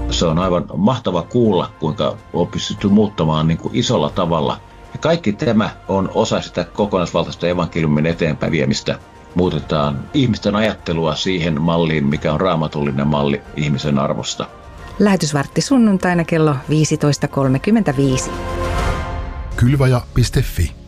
Se on aivan mahtava kuulla, kuinka on pystytty muuttamaan niin kuin isolla tavalla. Ja kaikki tämä on osa sitä kokonaisvaltaista evankeliumin eteenpäin viemistä. Muutetaan ihmisten ajattelua siihen malliin, mikä on raamatullinen malli ihmisen arvosta. Lähetysvartti sunnuntaina kello 15.35. Kylvaja.fi